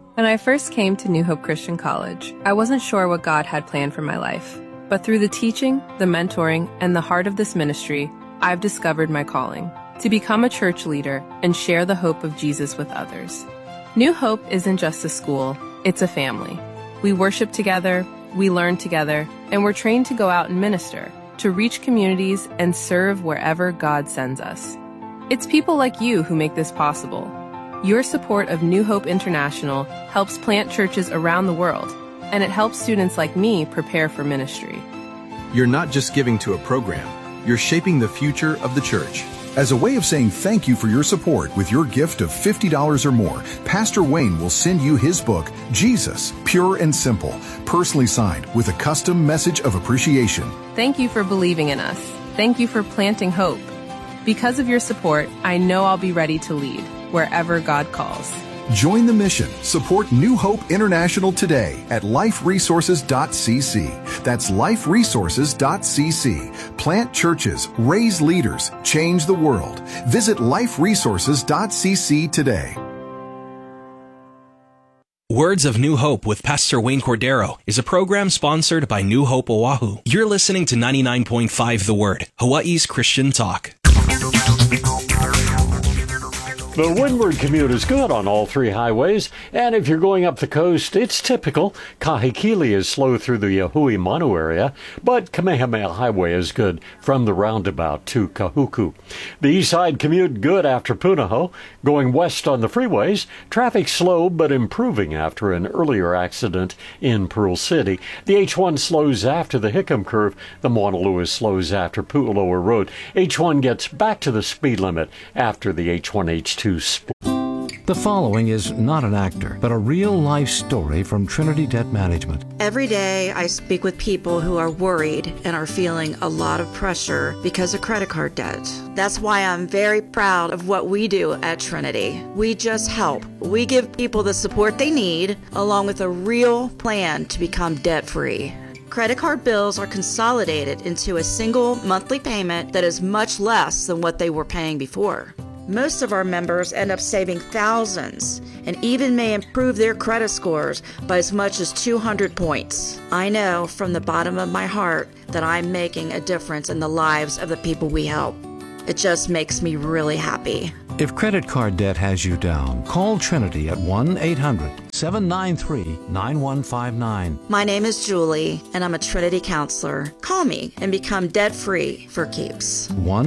When I first came to New Hope Christian College, I wasn't sure what God had planned for my life. But through the teaching, the mentoring, and the heart of this ministry, I've discovered my calling to become a church leader and share the hope of Jesus with others. New Hope isn't just a school, it's a family. We worship together, we learn together, and we're trained to go out and minister, to reach communities and serve wherever God sends us. It's people like you who make this possible. Your support of New Hope International helps plant churches around the world, and it helps students like me prepare for ministry. You're not just giving to a program, you're shaping the future of the church. As a way of saying thank you for your support with your gift of $50 or more, Pastor Wayne will send you his book, Jesus, Pure and Simple, personally signed with a custom message of appreciation. Thank you for believing in us. Thank you for planting hope. Because of your support, I know I'll be ready to lead wherever God calls. Join the mission. Support New Hope International today at liferesources.cc. That's liferesources.cc. Plant churches, raise leaders, change the world. Visit liferesources.cc today. Words of New Hope with Pastor Wayne Cordero is a program sponsored by New Hope Oahu. You're listening to 99.5 The Word, Hawaii's Christian talk. The windward commute is good on all three highways, and if you're going up the coast, it's typical. Kahekili is slow through the Yahui-Manu area, but Kamehameha Highway is good from the roundabout to Kahuku. The east side commute good after Punahou. Going west on the freeways, traffic slow but improving after an earlier accident in Pearl City. The H1 slows after the Hickam Curve. The Mauna Lewis slows after Pu'uloa Road. H1 gets back to the speed limit after the H1-H2 split. The following is not an actor, but a real-life story from Trinity Debt Management. Every day I speak with people who are worried and are feeling a lot of pressure because of credit card debt. That's why I'm very proud of what we do at Trinity. We just help. We give people the support they need, along with a real plan to become debt-free. Credit card bills are consolidated into a single monthly payment that is much less than what they were paying before. Most of our members end up saving thousands and even may improve their credit scores by as much as 200 points. I know from the bottom of my heart that I'm making a difference in the lives of the people we help. It just makes me really happy. If credit card debt has you down, call Trinity at 1-800-793-9159. My name is Julie, and I'm a Trinity counselor. Call me and become debt-free for keeps.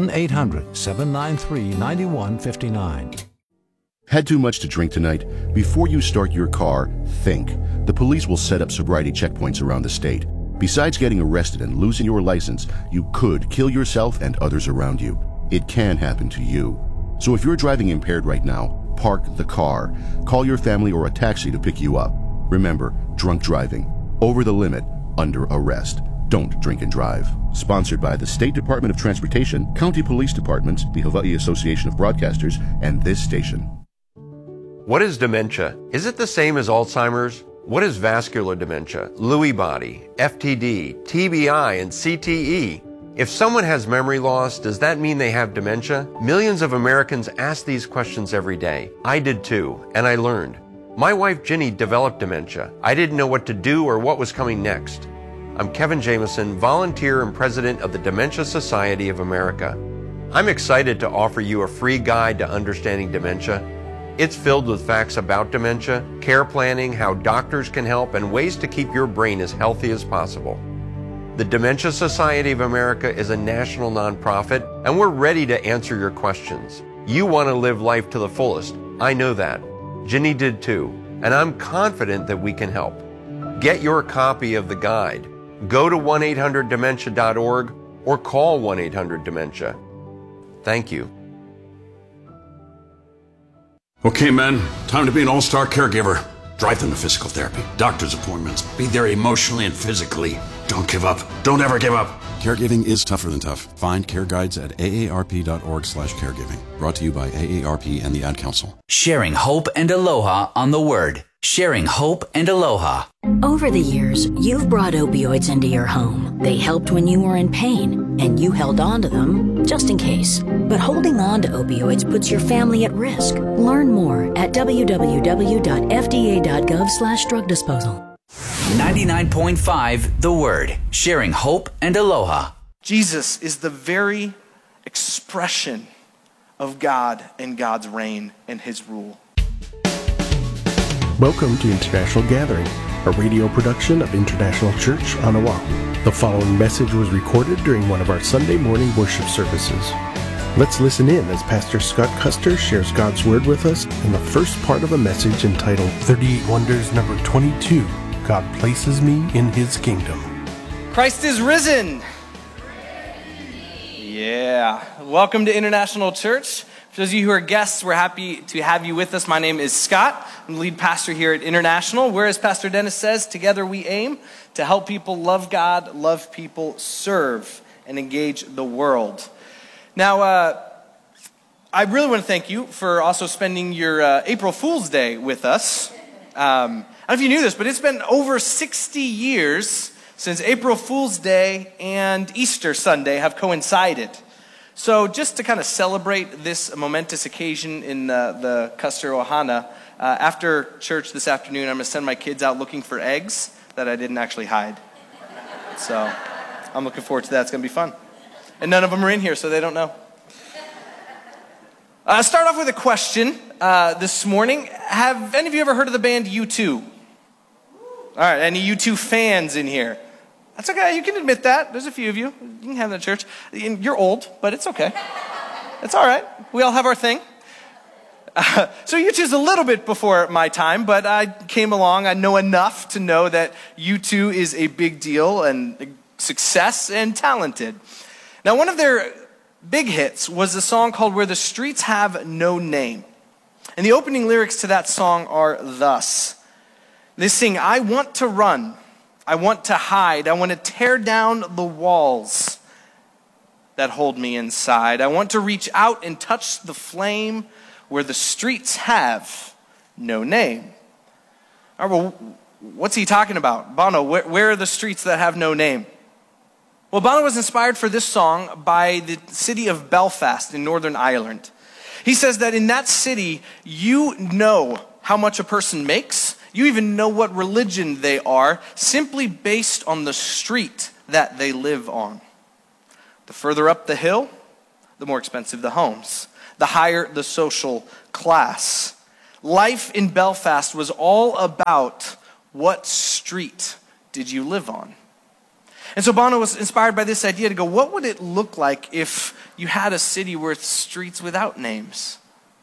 1-800-793-9159. Had too much to drink tonight? Before you start your car, think. The police will set up sobriety checkpoints around the state. Besides getting arrested and losing your license, you could kill yourself and others around you. It can happen to you. So if you're driving impaired right now, park the car. Call your family or a taxi to pick you up. Remember, drunk driving, over the limit, under arrest. Don't drink and drive. Sponsored by the State Department of Transportation, County Police Departments, the Hawaii Association of Broadcasters, and this station. What is dementia? Is it the same as Alzheimer's? What is vascular dementia, Lewy body, FTD, TBI, and CTE? If someone has memory loss, does that mean they have dementia? Millions of Americans ask these questions every day. I did too, and I learned. My wife Ginny developed dementia. I didn't know what to do or what was coming next. I'm Kevin Jameson, volunteer and president of the Dementia Society of America. I'm excited to offer you a free guide to understanding dementia. It's filled with facts about dementia, care planning, how doctors can help, and ways to keep your brain as healthy as possible. The Dementia Society of America is a national nonprofit, and we're ready to answer your questions. You want to live life to the fullest. I know that. Ginny did too, and I'm confident that we can help. Get your copy of the guide. Go to 1-800-DEMENTIA.org or call 1-800-DEMENTIA. Thank you. Okay, men, time to be an all-star caregiver. Drive them to physical therapy, doctor's appointments, be there emotionally and physically. Don't give up. Don't ever give up. Caregiving is tougher than tough. Find care guides at aarp.org/caregiving. Brought to you by AARP and the Ad Council. Sharing hope and aloha on the Word. Sharing hope and aloha. Over the years, you've brought opioids into your home. They helped when you were in pain, and you held on to them just in case. But holding on to opioids puts your family at risk. Learn more at www.fda.gov/drug disposal. 99.5 The Word, sharing hope and aloha. Jesus is the very expression of God and God's reign and his rule. Welcome to International Gathering, a radio production of International Church on Oahu. The following message was recorded during one of our Sunday morning worship services. Let's listen in as Pastor Scott Custer shares God's Word with us in the first part of a message entitled 38 Wonders number 22, God Places Me in His Kingdom. Christ is risen! Yeah. Welcome to International Church. For those of you who are guests, we're happy to have you with us. My name is Scott. I'm the lead pastor here at International, where, as Pastor Dennis says, together we aim to help people love God, love people, serve, and engage the world. Now, I really want to thank you for also spending your April Fool's Day with us. I don't know if you knew this, but it's been over 60 years since April Fool's Day and Easter Sunday have coincided. So just to kind of celebrate this momentous occasion in the Custer Ohana, after church this afternoon, I'm going to send my kids out looking for eggs that I didn't actually hide. So I'm looking forward to that. It's going to be fun. And none of them are in here, so they don't know. Start off with a question this morning. Have any of you ever heard of the band U2? All right, any U2 fans in here? That's okay, you can admit that. There's a few of you. You can have that at church. You're old, but it's okay. It's all right. We all have our thing. So U2 is a little bit before my time, but I came along. I know enough to know that U2 is a big deal and a success and talented. Now, one of their big hits was a song called Where the Streets Have No Name. And the opening lyrics to that song are thus. They sing, I want to run. I want to hide. I want to tear down the walls that hold me inside. I want to reach out and touch the flame where the streets have no name. All right, well, what's he talking about? Bono, where are the streets that have no name? Well, Bono was inspired for this song by the city of Belfast in Northern Ireland. He says that in that city, you know how much a person makes. You even know what religion they are, simply based on the street that they live on. The further up the hill, the more expensive the homes. The higher the social class. Life in Belfast was all about what street did you live on. And so Bono was inspired by this idea to go, what would it look like if you had a city with streets without names?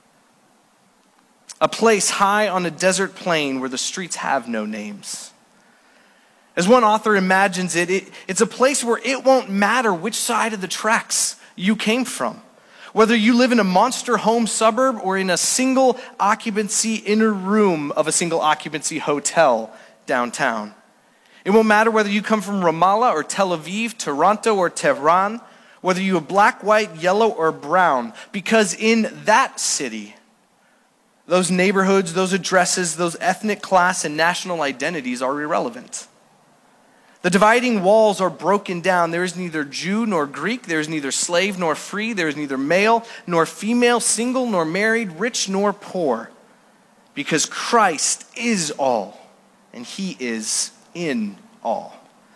A place high on a desert plain where the streets have no names. As one author imagines it's a place where it won't matter which side of the tracks you came from. Whether you live in a monster home suburb or in a single occupancy inner room of a single occupancy hotel downtown. It won't matter whether you come from Ramallah or Tel Aviv, Toronto or Tehran, whether you are black, white, yellow, or brown, because in that city, those neighborhoods, those addresses, those ethnic class and national identities are irrelevant. The dividing walls are broken down. There is neither Jew nor Greek. There is neither slave nor free. There is neither male nor female, single nor married, rich nor poor. Because Christ is all, and he is in all.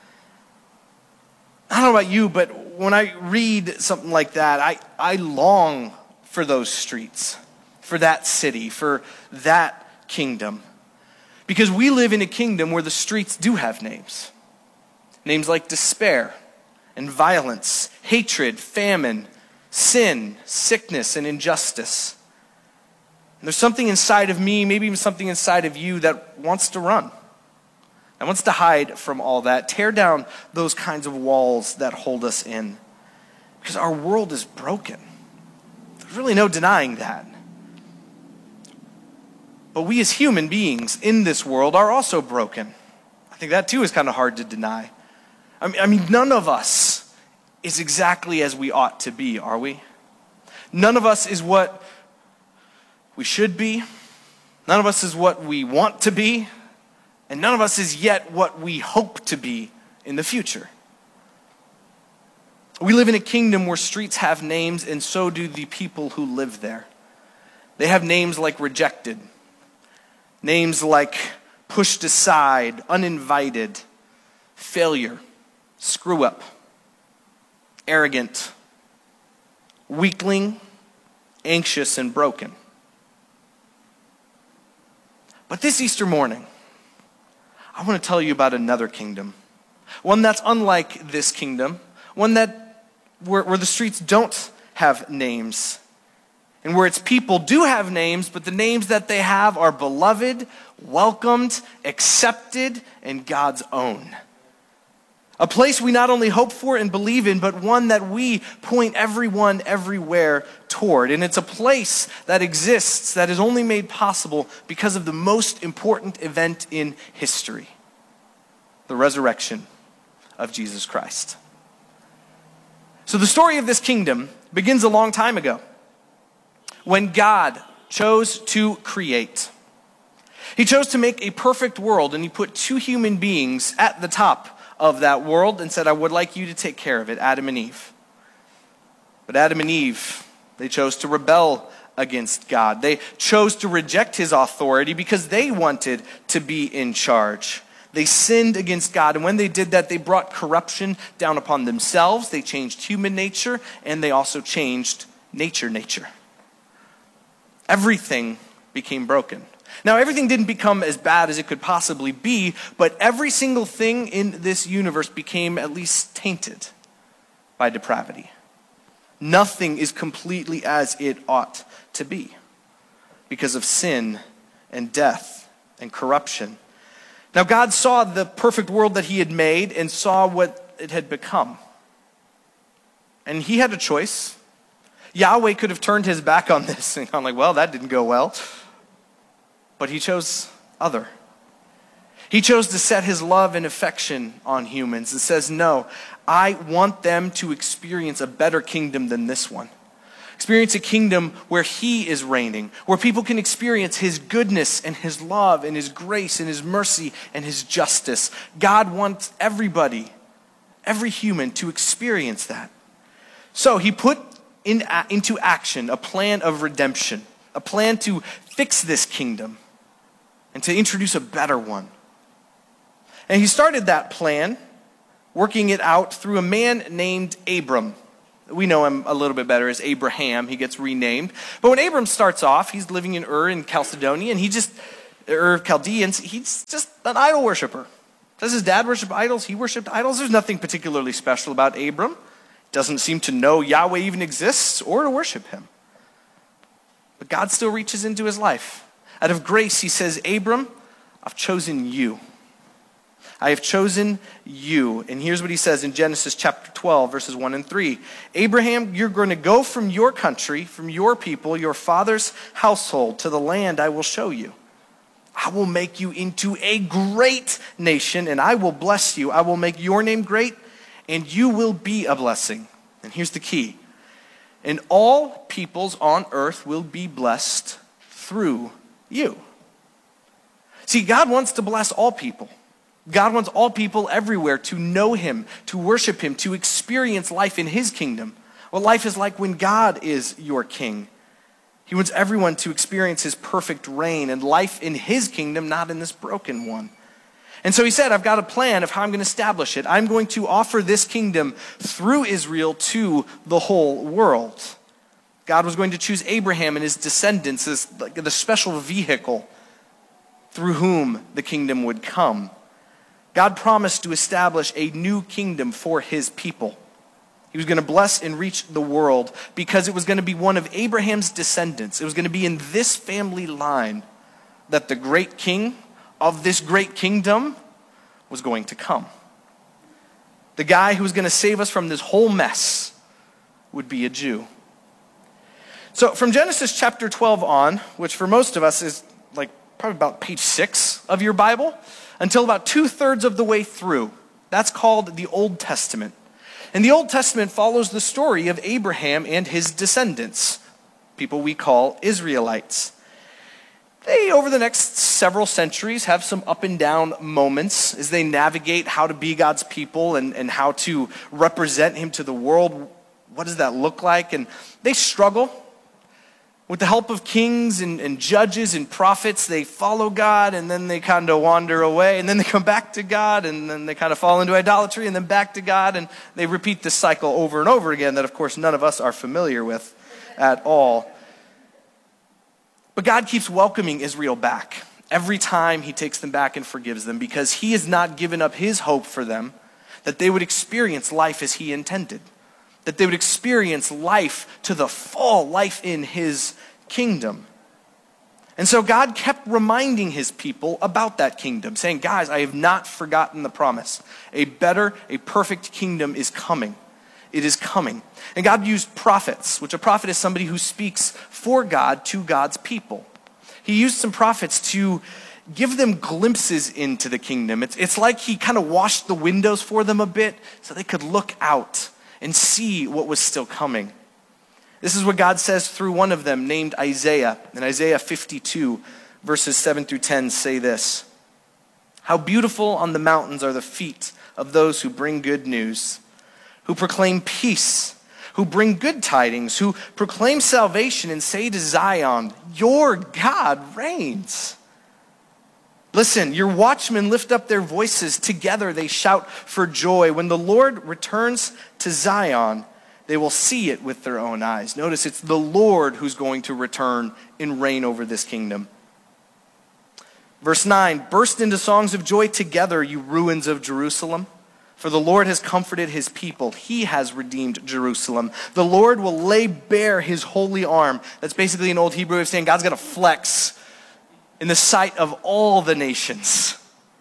I don't know about you, but when I read something like that, I long for those streets, for that city, for that kingdom. Because we live in a kingdom where the streets do have names. Names like despair and violence, hatred, famine, sin, sickness, and injustice. And there's something inside of me, maybe even something inside of you that wants to run. That wants to hide from all that. Tear down those kinds of walls that hold us in. Because our world is broken. There's really no denying that. But we as human beings in this world are also broken. I think that too is kind of hard to deny. I mean, none of us is exactly as we ought to be, are we? None of us is what we should be. None of us is what we want to be. And none of us is yet what we hope to be in the future. We live in a kingdom where streets have names, and so do the people who live there. They have names like rejected, names like pushed aside, uninvited, failure, screw up, arrogant, weakling, anxious, and broken. But this Easter morning, I want to tell you about another kingdom, one that's unlike this kingdom, one that where the streets don't have names, and where its people do have names, but the names that they have are beloved, welcomed, accepted, and God's own. A place we not only hope for and believe in, but one that we point everyone everywhere toward. And it's a place that exists that is only made possible because of the most important event in history, the resurrection of Jesus Christ. So the story of this kingdom begins a long time ago, when God chose to create. He chose to make a perfect world, and he put two human beings at the top of that world and said, I would like you to take care of it, Adam and Eve. But Adam and Eve, they chose to rebel against God. They chose to reject his authority because they wanted to be in charge. They sinned against God, and when they did that, they brought corruption down upon themselves. They changed human nature, and they also changed nature. Everything became broken. Now, everything didn't become as bad as it could possibly be, but every single thing in this universe became at least tainted by depravity. Nothing is completely as it ought to be because of sin and death and corruption. Now, God saw the perfect world that he had made and saw what it had become. And he had a choice. Yahweh could have turned his back on this and gone like, well, that didn't go well. But he chose other. He chose to set his love and affection on humans and says, no, I want them to experience a better kingdom than this one. Experience a kingdom where he is reigning, where people can experience his goodness and his love and his grace and his mercy and his justice. God wants everybody, every human, to experience that. So he put into action a plan of redemption, a plan to fix this kingdom and to introduce a better one. And he started that plan, working it out through a man named Abram. We know him a little bit better as Abraham. He gets renamed. But when Abram starts off, he's living in Ur in Chalcedon, and Ur of Chaldeans, he's just an idol worshiper. Does his dad worship idols? He worshiped idols. There's nothing particularly special about Abram. Doesn't seem to know Yahweh even exists or to worship him. But God still reaches into his life. Out of grace, he says, Abram, I've chosen you. I have chosen you. And here's what he says in Genesis chapter 12, verses 1 and 3. Abraham, you're going to go from your country, from your people, your father's household, to the land I will show you. I will make you into a great nation, and I will bless you. I will make your name great, and you will be a blessing. And here's the key. And all peoples on earth will be blessed through you. See, God wants to bless all people. God wants all people everywhere to know him, to worship him, to experience life in his kingdom. What life is like when God is your king. He wants everyone to experience his perfect reign and life in his kingdom, not in this broken one. And so he said, I've got a plan of how I'm going to establish it. I'm going to offer this kingdom through Israel to the whole world. God was going to choose Abraham and his descendants as the special vehicle through whom the kingdom would come. God promised to establish a new kingdom for his people. He was going to bless and reach the world because it was going to be one of Abraham's descendants. It was going to be in this family line that the great king of this great kingdom was going to come. The guy who was going to save us from this whole mess would be a Jew. So from Genesis chapter 12 on, which for most of us is like probably about page 6 of your Bible, until about 2/3 of the way through, that's called the Old Testament. And the Old Testament follows the story of Abraham and his descendants, people we call Israelites. they, over the next several centuries, have some up and down moments as they navigate how to be God's people and how to represent him to the world. What does that look like? And they struggle. With the help of kings and judges and prophets, they follow God, and then they kind of wander away, and then they come back to God, and then they kind of fall into idolatry, and then back to God, and they repeat this cycle over and over again that, of course, none of us are familiar with at all. But God keeps welcoming Israel back every time he takes them back and forgives them, because he has not given up his hope for them that they would experience life as he intended, that they would experience life to the full, life in his kingdom. And so God kept reminding his people about that kingdom, saying, guys, I have not forgotten the promise. A better, a perfect kingdom is coming. It is coming. And God used prophets, which a prophet is somebody who speaks for God to God's people. He used some prophets to give them glimpses into the kingdom. It's like he kind of washed the windows for them a bit so they could look out and see what was still coming. This is what God says through one of them named Isaiah. In Isaiah 52, verses 7 through 10 say this: "How beautiful on the mountains are the feet of those who bring good news, who proclaim peace, who bring good tidings, who proclaim salvation and say to Zion, your God reigns. Listen, your watchmen lift up their voices. Together they shout for joy. When the Lord returns to Zion, they will see it with their own eyes." Notice it's the Lord who's going to return and reign over this kingdom. Verse 9, "Burst into songs of joy together, you ruins of Jerusalem. For the Lord has comforted his people. He has redeemed Jerusalem. The Lord will lay bare his holy arm." That's basically an old Hebrew way of saying God's going to flex in the sight of all the nations.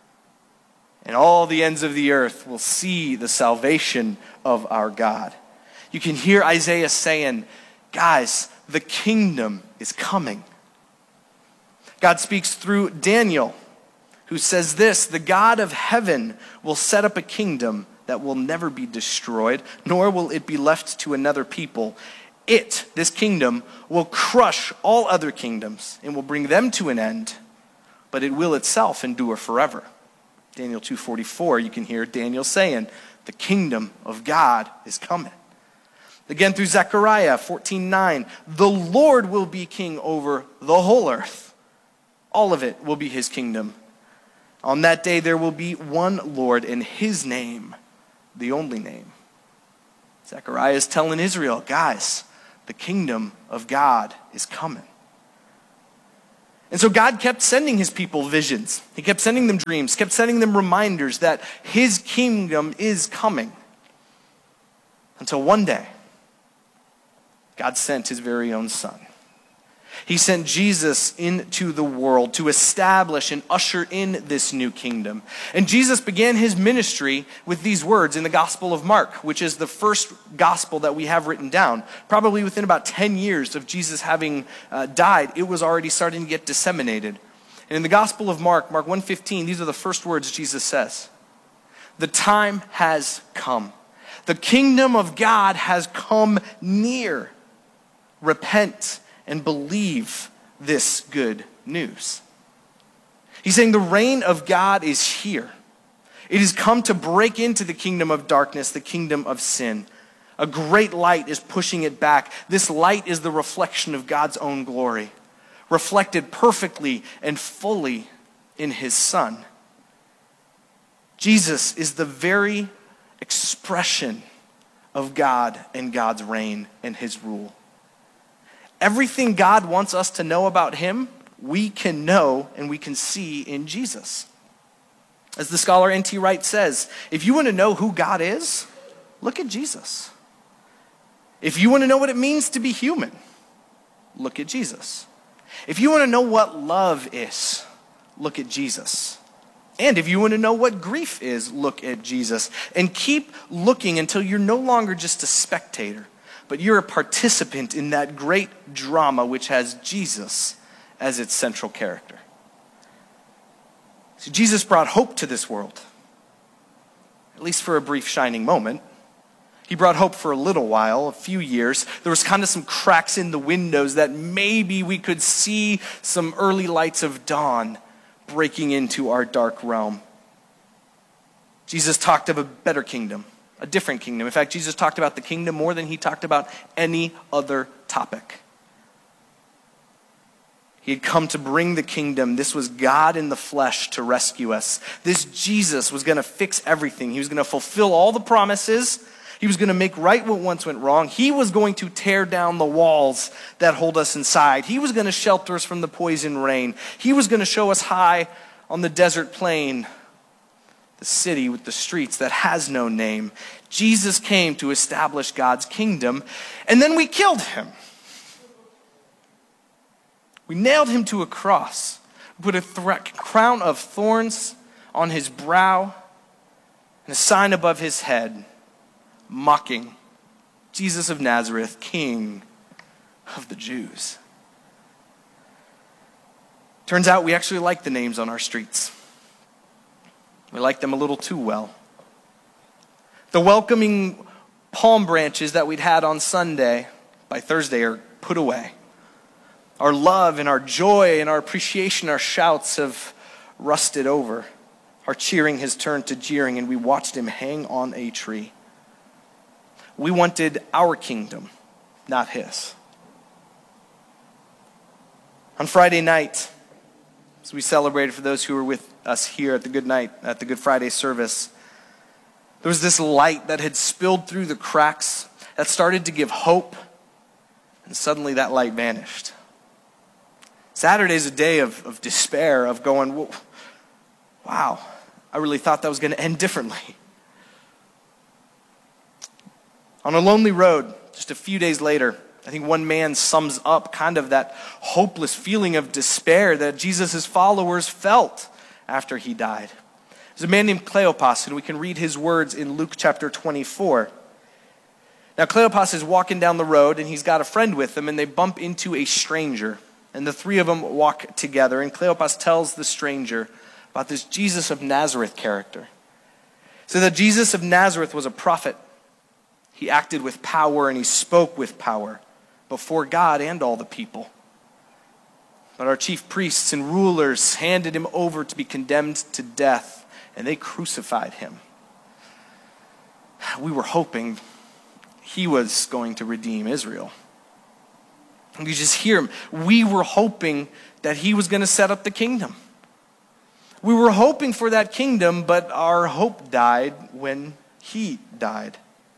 And all the ends of the earth will see the salvation of our God. You can hear Isaiah saying, guys, the kingdom is coming. God speaks through Daniel, who says this: "The God of heaven will set up a kingdom that will never be destroyed, nor will it be left to another people. This kingdom, will crush all other kingdoms and will bring them to an end, but it will itself endure forever." Daniel 2:44, you can hear Daniel saying, the kingdom of God is coming. Again through Zechariah 14:9, "The Lord will be king over the whole earth. All of it will be his kingdom. On that day there will be one Lord, and his name, the only name." Zechariah is telling Israel, guys, the kingdom of God is coming. And so God kept sending his people visions. He kept sending them dreams, kept sending them reminders that his kingdom is coming. Until one day, God sent his very own son. He sent Jesus into the world to establish and usher in this new kingdom. And Jesus began his ministry with these words in the Gospel of Mark, which is the first gospel that we have written down. Probably within about 10 years of Jesus having died, it was already starting to get disseminated. And in the Gospel of Mark, Mark 1:15, these are the first words Jesus says: "The time has come. The kingdom of God has come near. Repent and believe this good news." He's saying the reign of God is here. It has come to break into the kingdom of darkness, the kingdom of sin. A great light is pushing it back. This light is the reflection of God's own glory, reflected perfectly and fully in his Son. Jesus is the very expression of God and God's reign and his rule. Everything God wants us to know about him, we can know and we can see in Jesus. As the scholar N.T. Wright says, if you want to know who God is, look at Jesus. If you want to know what it means to be human, look at Jesus. If you want to know what love is, look at Jesus. And if you want to know what grief is, look at Jesus. And keep looking until you're no longer just a spectator, but you're a participant in that great drama which has Jesus as its central character. So Jesus brought hope to this world, at least for a brief shining moment. He brought hope for a little while, a few years. There was kind of some cracks in the windows that maybe we could see some early lights of dawn breaking into our dark realm. Jesus talked of a better kingdom, a different kingdom. In fact, Jesus talked about the kingdom more than he talked about any other topic. He had come to bring the kingdom. This was God in the flesh to rescue us. This Jesus was going to fix everything. He was going to fulfill all the promises. He was going to make right what once went wrong. He was going to tear down the walls that hold us inside. He was going to shelter us from the poison rain. He was going to show us high on the desert plain, the city with the streets that has no name. Jesus came to establish God's kingdom, and then we killed him. We nailed him to a cross. We put a crown of thorns on his brow and a sign above his head, mocking Jesus of Nazareth, King of the Jews. Turns out we actually like the names on our streets. We like them a little too well. The welcoming palm branches that we'd had on Sunday, by Thursday, are put away. Our love and our joy and our appreciation, our shouts have rusted over. Our cheering has turned to jeering, and we watched him hang on a tree. We wanted our kingdom, not his. On Friday night, as we celebrated for those who were with us here at the Good Friday service, there was this light that had spilled through the cracks that started to give hope, and suddenly that light vanished. Saturday's a day of despair, of going, wow, I really thought that was going to end differently. On a lonely road, just a few days later, I think one man sums up kind of that hopeless feeling of despair that Jesus' followers felt after he died. There's a man named Cleopas, and we can read his words in Luke chapter 24. Now, Cleopas is walking down the road, and he's got a friend with him, and they bump into a stranger. And the three of them walk together, and Cleopas tells the stranger about this Jesus of Nazareth character. So that Jesus of Nazareth was a prophet. He acted with power and he spoke with power before God and all the people. But our chief priests and rulers handed him over to be condemned to death, and they crucified him. We were hoping he was going to redeem Israel. And you just hear him. We were hoping that he was going to set up the kingdom. We were hoping for that kingdom, but our hope died when he died.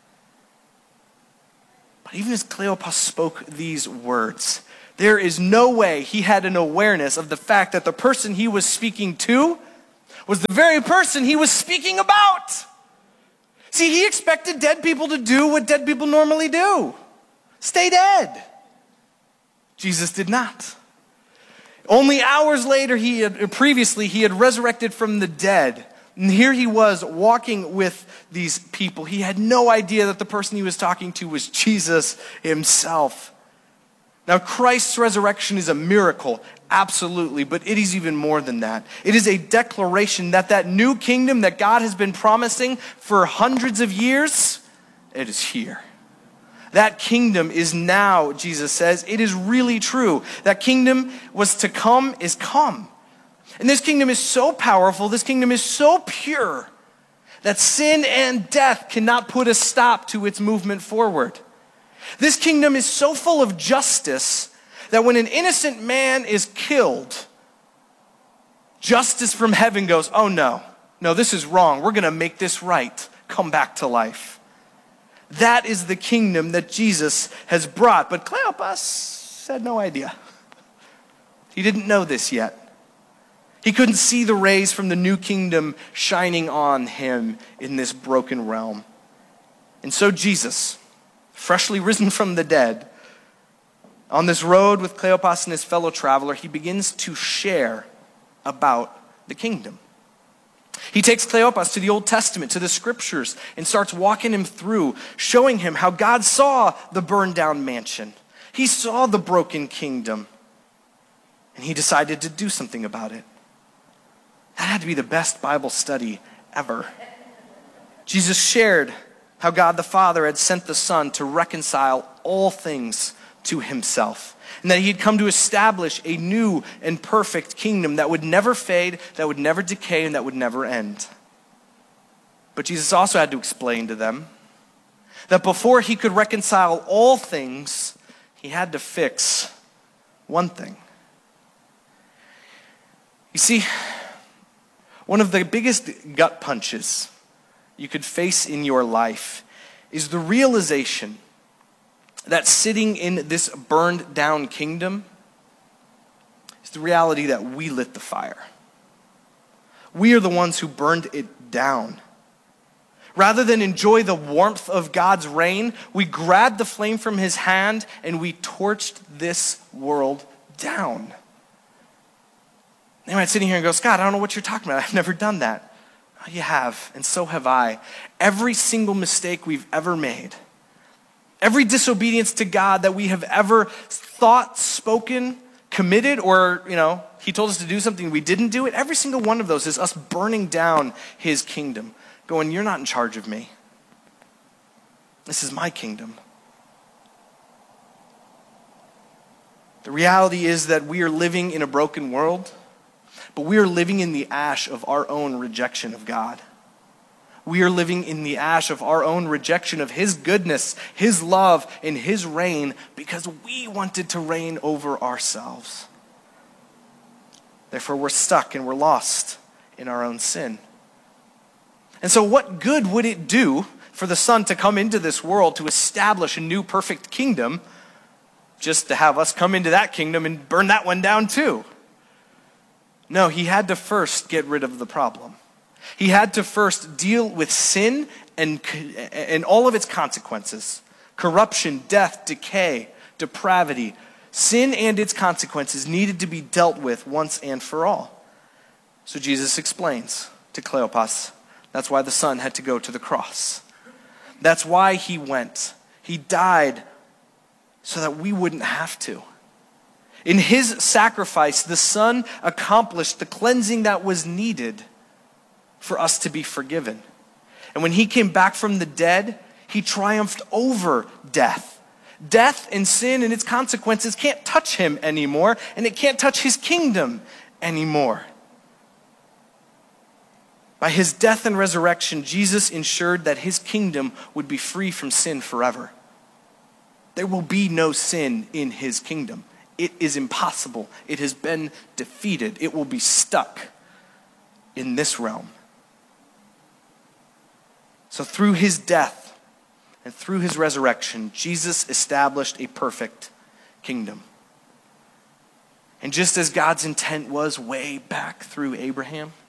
But even as Cleopas spoke these words, there is no way he had an awareness of the fact that the person he was speaking to was the very person he was speaking about. See, he expected dead people to do what dead people normally do. Stay dead. Jesus did not. Only hours later, he had resurrected from the dead. And here he was walking with these people. He had no idea that the person he was talking to was Jesus himself. Now, Christ's resurrection is a miracle, absolutely, but it is even more than that. It is a declaration that that new kingdom that God has been promising for hundreds of years, it is here. That kingdom is now, Jesus says. It is really true. That kingdom was to come is come. And this kingdom is so powerful, this kingdom is so pure, that sin and death cannot put a stop to its movement forward. This kingdom is so full of justice that when an innocent man is killed, justice from heaven goes, oh no, this is wrong. We're going to make this right. Come back to life. That is the kingdom that Jesus has brought. But Cleopas had no idea. He didn't know this yet. He couldn't see the rays from the new kingdom shining on him in this broken realm. And so Jesus, freshly risen from the dead, on this road with Cleopas and his fellow traveler, he begins to share about the kingdom. He takes Cleopas to the Old Testament, to the scriptures, and starts walking him through, showing him how God saw the burned down mansion. He saw the broken kingdom, and he decided to do something about it. That had to be the best Bible study ever. Jesus shared how God the Father had sent the Son to reconcile all things to himself, and that he had come to establish a new and perfect kingdom that would never fade, that would never decay, and that would never end. But Jesus also had to explain to them that before he could reconcile all things, he had to fix one thing. You see, one of the biggest gut punches you could face in your life is the realization that sitting in this burned down kingdom is the reality that we lit the fire. We are the ones who burned it down. Rather than enjoy the warmth of God's reign, we grabbed the flame from his hand and we torched this world down. They might sit here and go, Scott, I don't know what you're talking about. I've never done that. Oh, you have, and so have I. Every single mistake we've ever made, every disobedience to God that we have ever thought, spoken, committed, or, he told us to do something, we didn't do it, every single one of those is us burning down his kingdom, going, you're not in charge of me. This is my kingdom. The reality is that we are living in a broken world, but we are living in the ash of our own rejection of God. We are living in the ash of our own rejection of his goodness, his love, and his reign because we wanted to reign over ourselves. Therefore, we're stuck and we're lost in our own sin. And so what good would it do for the Son to come into this world to establish a new perfect kingdom just to have us come into that kingdom and burn that one down too? No, he had to first get rid of the problem. He had to first deal with sin and all of its consequences. Corruption, death, decay, depravity. Sin and its consequences needed to be dealt with once and for all. So Jesus explains to Cleopas, that's why the Son had to go to the cross. That's why he went. He died so that we wouldn't have to. In his sacrifice, the Son accomplished the cleansing that was needed for us to be forgiven. And when he came back from the dead, he triumphed over death. Death and sin and its consequences can't touch him anymore, and it can't touch his kingdom anymore. By his death and resurrection, Jesus ensured that his kingdom would be free from sin forever. There will be no sin in his kingdom. It is impossible. It has been defeated. It will be stuck in this realm. So through his death and through his resurrection, Jesus established a perfect kingdom. And just as God's intent was way back through Abraham,